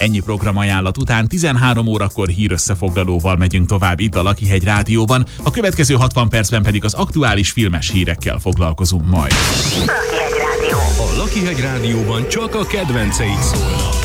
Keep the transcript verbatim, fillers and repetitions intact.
Ennyi programajánlat után tizenhárom órakor hírösszefoglalóval megyünk tovább itt a Lakihegy Rádióban, a következő hatvan percben pedig az aktuális filmes hírekkel foglalkozunk majd. Lakihegy Rádió. A Lakihegy Rádióban csak a kedvenceid szólnak.